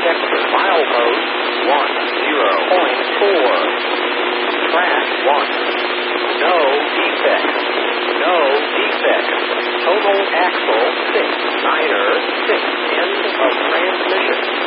Dexter. Milepost 10.4. Track 1. No defects. No defects. Total axle 6. Niner 6. End of transmission.